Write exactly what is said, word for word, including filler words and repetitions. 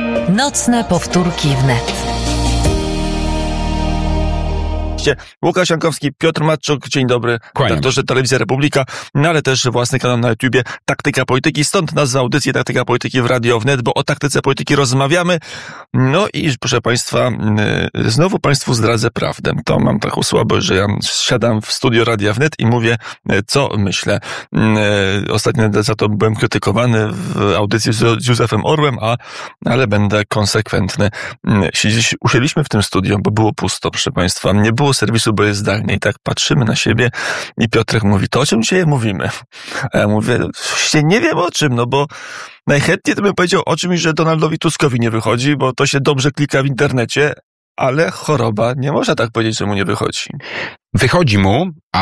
Nocne powtórki wnet. Łukasz Jankowski, Piotr Matczuk, dzień dobry, redaktorze Telewizja Republika, no ale też własny kanał na YouTubie Taktyka Polityki, stąd nazwa audycji Taktyka Polityki w Radio Wnet, bo o taktyce polityki rozmawiamy. No i proszę Państwa, znowu Państwu zdradzę prawdę. To mam taką słabość, że ja siadam w studio Radia Wnet i mówię, co myślę. Ostatnio za to byłem krytykowany w audycji z Józefem Orłem, a, ale będę konsekwentny. Usiedliśmy w tym studio, bo było pusto, proszę Państwa. Nie było serwisu, bo jest zdalnie. I tak patrzymy na siebie i Piotrek mówi, to o czym dzisiaj mówimy? A ja mówię, nie wiem o czym, no bo najchętniej to bym powiedział o czymś, że Donaldowi Tuskowi nie wychodzi, bo to się dobrze klika w internecie, ale choroba, nie można tak powiedzieć, że mu nie wychodzi. Wychodzi mu, a